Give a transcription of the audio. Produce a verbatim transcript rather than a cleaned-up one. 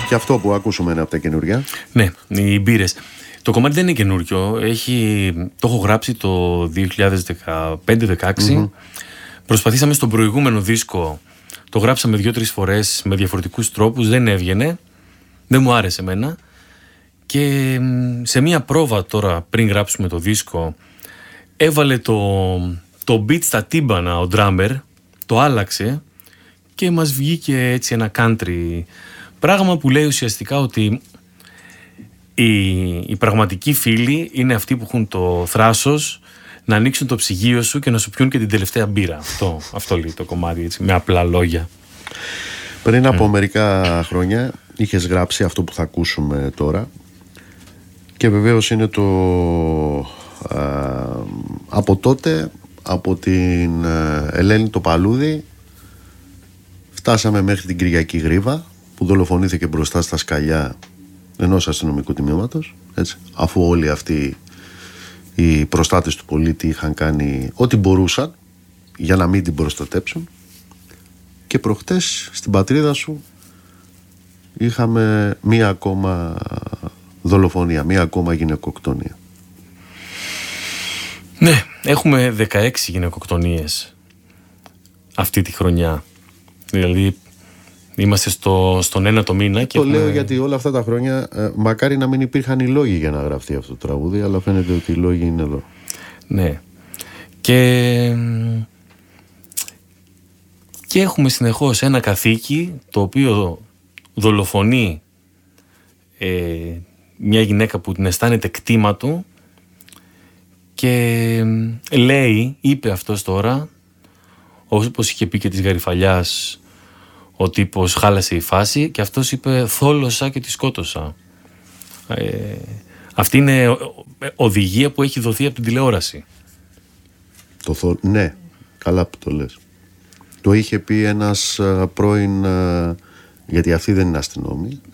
Και αυτό που ακούσουμε είναι από τα καινούργια. Ναι, οι μπύρες. Το κομμάτι δεν είναι καινούριο. Έχει, το έχω γράψει το δύο χιλιάδες δεκαπέντε δεκαέξι. Mm-hmm. Προσπαθήσαμε στον προηγούμενο δίσκο. Το γράψαμε δύο-τρεις φορές με διαφορετικούς τρόπους. Δεν έβγαινε. Δεν μου άρεσε εμένα. Και σε μία πρόβα τώρα πριν γράψουμε το δίσκο έβαλε το, το beat στα τύμπανα ο drummer. Το άλλαξε και μας βγήκε έτσι ένα country πράγμα που λέει ουσιαστικά ότι οι, οι πραγματικοί φίλοι είναι αυτοί που έχουν το θράσος να ανοίξουν το ψυγείο σου και να σου πιούν και την τελευταία μπύρα. Αυτό, αυτό λέει το κομμάτι, έτσι, με απλά λόγια. Πριν από mm. μερικά χρόνια είχες γράψει αυτό που θα ακούσουμε τώρα και βεβαίως είναι το α, από τότε, από την α, Ελένη το Παλούδι φτάσαμε μέχρι την Κυριακή Γρίβα που δολοφονήθηκε μπροστά στα σκαλιά ενός αστυνομικού τμήματος, έτσι, αφού όλοι αυτοί οι προστάτες του πολίτη είχαν κάνει ό,τι μπορούσαν για να μην την προστατέψουν. Και προχτές στην πατρίδα σου είχαμε μία ακόμα δολοφονία, μία ακόμα γυναικοκτονία. Ναι, έχουμε δεκαέξι γυναικοκτονίες αυτή τη χρονιά. Δηλαδή είμαστε στο, στον ένα το μήνα. Και το έχουμε... λέω γιατί όλα αυτά τα χρόνια ε, μακάρι να μην υπήρχαν οι λόγοι για να γραφτεί αυτό το τραγούδι, αλλά φαίνεται ότι οι λόγοι είναι εδώ. Ναι. Και, και έχουμε συνεχώς ένα καθήκη το οποίο δολοφονεί ε, μια γυναίκα που την αισθάνεται κτήμα του και λέει, είπε αυτός τώρα, όπως είχε πει και της Γαριφαλιάς, ο τύπος χάλασε η φάση και αυτός είπε θόλωσα και τη σκότωσα. Ε, αυτή είναι οδηγία που έχει δοθεί από την τηλεόραση. Το θο... Ναι, καλά που το λες. Το είχε πει ένας α, πρώην, α, γιατί αυτοί δεν είναι αστυνόμοι,